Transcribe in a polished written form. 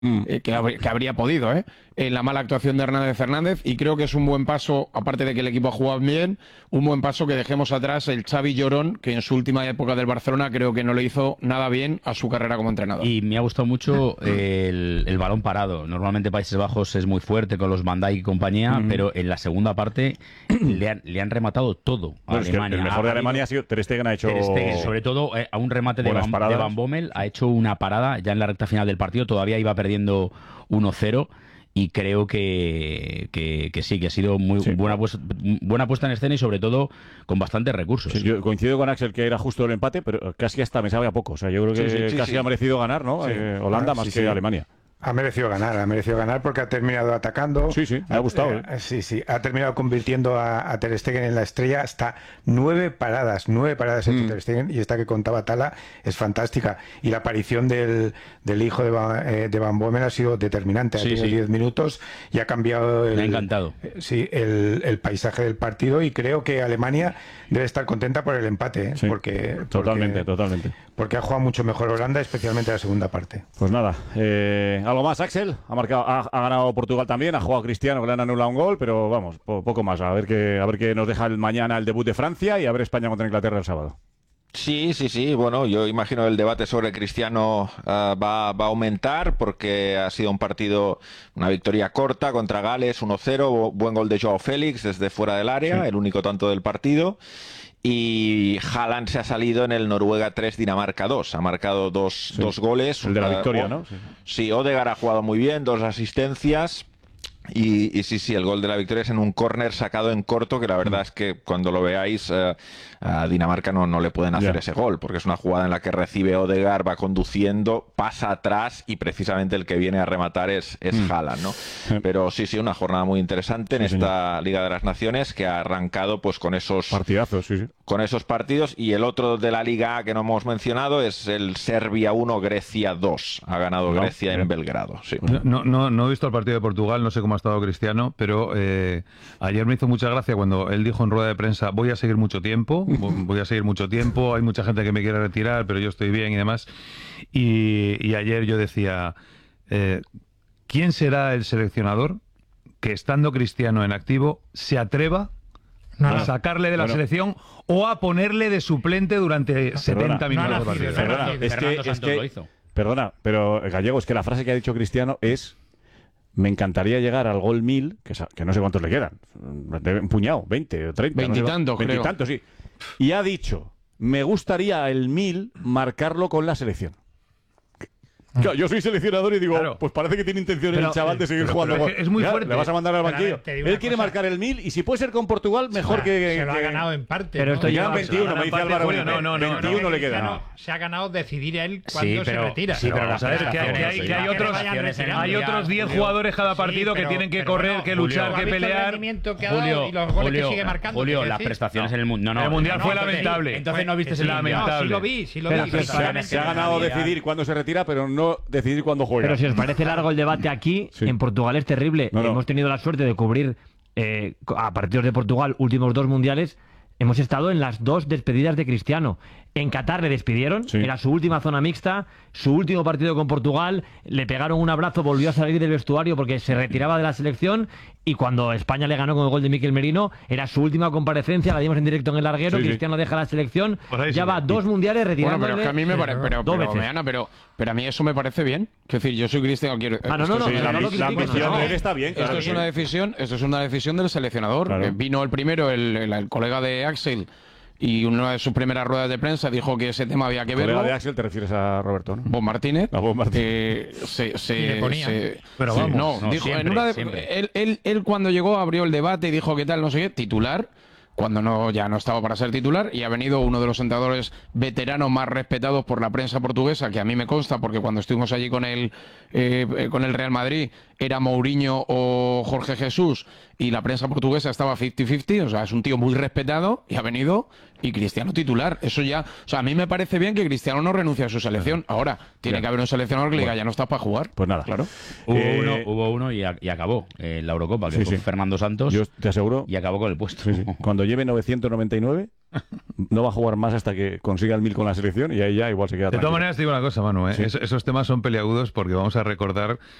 que habría podido, en la mala actuación de Hernández, y creo que es un buen paso, aparte de que el equipo ha jugado bien, un buen paso que dejemos atrás el Xavi Llorón, que en su última época del Barcelona creo que no le hizo nada bien a su carrera como entrenador. Y me ha gustado mucho el balón parado. Normalmente Países Bajos es muy fuerte con los Van Dijk y compañía, pero en la segunda parte le han rematado todo a Alemania. El mejor de Alemania ha sido Ter Stegen, ha hecho... Ter Stegen, sobre todo a un remate de Van Bommel, ha hecho una parada ya en la recta final del partido, todavía iba perdiendo 1-0. Y creo que sí, que ha sido muy buena puesta en escena y sobre todo con bastantes recursos. Sí, yo coincido con Axel que era justo el empate, pero casi hasta me sabe a poco. O sea, yo creo que casi ha merecido ganar, ¿no? Holanda más que Alemania. Ha merecido ganar porque ha terminado atacando. Sí, me ha gustado. Sí, ha terminado convirtiendo a Ter Stegen en la estrella. Hasta 9 paradas ha hecho Ter Stegen, y esta que contaba Tala es fantástica. Y la aparición del hijo de Van Bommel ha sido determinante. Ha tenido 10 minutos y ha cambiado me ha encantado. El paisaje del partido, y creo que Alemania debe estar contenta por el empate, totalmente. Porque ha jugado mucho mejor Holanda, especialmente la segunda parte. Pues nada, algo más, Axel. Ha ganado Portugal también, ha jugado Cristiano, que le han anulado un gol, pero vamos, poco más. A ver qué nos deja mañana el debut de Francia, y a ver España contra Inglaterra el sábado. Sí. Bueno, yo imagino el debate sobre Cristiano va a aumentar, porque ha sido un partido, una victoria corta contra Gales, 1-0, buen gol de Joao Félix desde fuera del área, el único tanto del partido. Y Haaland se ha salido en el Noruega 3, Dinamarca 2. Ha marcado dos goles. El de la victoria, ¿no? Sí, Odegaard ha jugado muy bien, 2 asistencias. Y sí, el gol de la victoria es en un córner sacado en corto, que la verdad es que cuando lo veáis a Dinamarca no le pueden hacer ese gol, porque es una jugada en la que recibe Odegaard, va conduciendo, pasa atrás, y precisamente el que viene a rematar es Haaland, ¿no? Pero sí, una jornada muy interesante en esta Liga de las Naciones, que ha arrancado pues con esos partidazos, con esos partidos. Y el otro de la Liga A que no hemos mencionado es el Serbia 1, Grecia 2. Ha ganado Grecia en Belgrado. Sí. No he visto el partido de Portugal, no sé cómo ha estado Cristiano, pero ayer me hizo mucha gracia cuando él dijo en rueda de prensa: voy a seguir mucho tiempo, hay mucha gente que me quiere retirar, pero yo estoy bien y demás. Y ayer yo decía, ¿quién será el seleccionador que, estando Cristiano en activo, se atreva a sacarle de la selección o a ponerle de suplente durante 70 minutos de partido? Perdona, pero Gallego, es que la frase que ha dicho Cristiano es: me encantaría llegar al gol 1000, que no sé cuántos le quedan, un puñado, 20 o 30. 20 y tantos, creo. 20 y tantos, sí. Y ha dicho: me gustaría el 1000 marcarlo con la selección. Claro, yo soy seleccionador y digo, pues parece que tiene intención el chaval de seguir jugando. Es muy fuerte. Le vas a mandar al banquillo. Él quiere marcar el 1000, y si puede ser con Portugal, mejor que... Se lo ha ganado en parte. Pero esto ya 21, me dice Álvaro. 21 le queda. Se ha ganado decidir él cuándo se retira. Sí, pero vamos a ver, que hay otros 10 jugadores cada partido que tienen que correr, que luchar, que pelear. Julio, las prestaciones en el Mundial. El Mundial fue lamentable. Entonces no viste lamentable. Sí lo vi. Se ha ganado decidir cuándo se retira, pero no decidir cuándo juega. Pero si os parece largo el debate aquí, en Portugal es terrible. Hemos tenido la suerte de cubrir a partidos de Portugal, últimos 2 mundiales. Hemos estado en las 2 despedidas de Cristiano. En Qatar le despidieron, era su última zona mixta, su último partido con Portugal, le pegaron un abrazo, volvió a salir del vestuario porque se retiraba de la selección, y cuando España le ganó con el gol de Mikel Merino, era su última comparecencia, la dimos en directo en El Larguero, Cristiano deja la selección, ya va 2 mundiales retirándole. Bueno, pero es que a mí me parece, pero a mí eso me parece bien. Es decir, yo soy Cristiano, la ambición de él está bien. Esto es una decisión del seleccionador. Vino el primero, el colega de Axel, y una de sus primeras ruedas de prensa dijo que ese tema había que verlo. ¿Colega de Axel te refieres a Roberto, no? Bob Martínez. A Bob Martínez. Pero vamos, dijo, siempre, en una él cuando llegó abrió el debate y dijo que tal, no sé qué, titular, cuando ya no estaba para ser titular, y ha venido uno de los entrenadores veteranos más respetados por la prensa portuguesa, que a mí me consta, porque cuando estuvimos allí con el Real Madrid, era Mourinho o Jorge Jesús y la prensa portuguesa estaba 50-50, o sea, es un tío muy respetado y ha venido y Cristiano titular. Eso ya, o sea, a mí me parece bien que Cristiano no renuncie a su selección. Ahora, tiene que haber un seleccionador que le diga, ya no estás para jugar. Pues nada. Claro. Hubo uno y acabó la Eurocopa, que fue Fernando Santos. Yo te aseguro. Y acabó con el puesto. Cuando lleve 999, no va a jugar más hasta que consiga el 1000 con la selección y ahí ya igual se queda tranquilo. De todas maneras, te digo una cosa, Manu, esos temas son peliagudos porque vamos a recordar